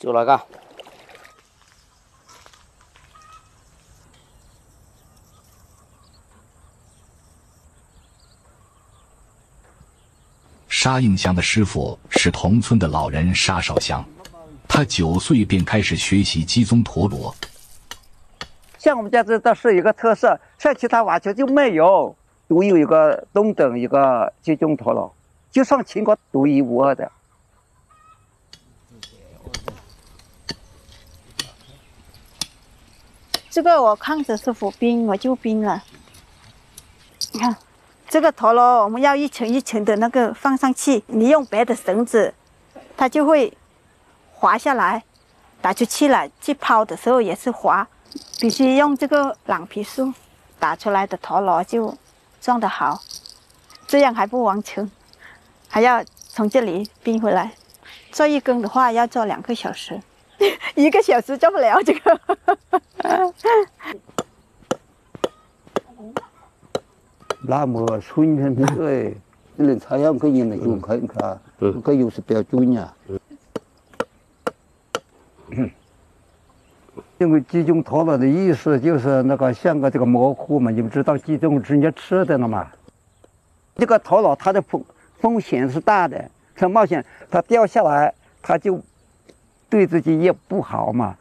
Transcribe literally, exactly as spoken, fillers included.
做那个。 沙应香的师傅是同村的老人沙少香，他九岁便开始学习鸡枞陀螺。 像我们家这倒是一个特色，像其他完全就没有，独有一个东等一个鸡枞陀螺，就上全国独一无二的。 这个我看着师傅冰，我就冰了。你看。这个陀螺我们要一层一层的那个放上去，你用别的绳子，它就会滑下来，打出去了。去抛的时候也是滑，必须用这个朗皮树打出来的陀螺就撞得好，这样还不完成，还要从这里冰回来。做一根的话要做两个小时，一个小时做不了这个。 那么春天的对，这人采样可以呢，用看看，可有时比较准呀。因为鸡枞陀螺的意思就是那个像个这个蘑菇嘛，你们知道鸡枞直接吃的了嘛？这个陀螺它的风风险是大的，很冒险，它掉下来它就对自己也不好嘛。